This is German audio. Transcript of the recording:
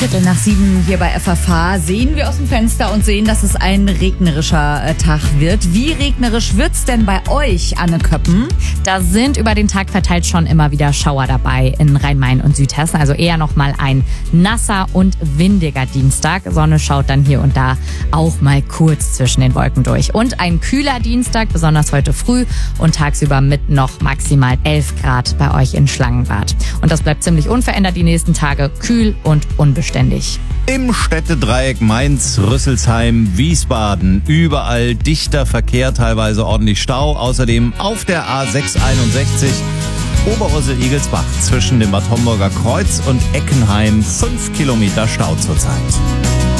7:15 hier bei FFH sehen wir aus dem Fenster und sehen, dass es ein regnerischer Tag wird. Wie regnerisch wird's denn bei euch, Anne Köppen? Da sind über den Tag verteilt schon immer wieder Schauer dabei in Rhein-Main und Südhessen. Also eher nochmal ein nasser und windiger Dienstag. Sonne schaut dann hier und da auch mal kurz zwischen den Wolken durch. Und ein kühler Dienstag, besonders heute früh und tagsüber mit noch maximal 11 Grad bei euch in Schlangenbad. Und das bleibt ziemlich unverändert die nächsten Tage, kühl und unbeständig. Im Städtedreieck Mainz, Rüsselsheim, Wiesbaden. Überall dichter Verkehr, teilweise ordentlich Stau. Außerdem auf der A661 Oberursel-Igelsbach zwischen dem Bad Homburger Kreuz und Eckenheim 5 Kilometer Stau zurzeit.